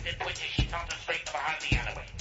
it, put your shit on the straight behind the alleyway.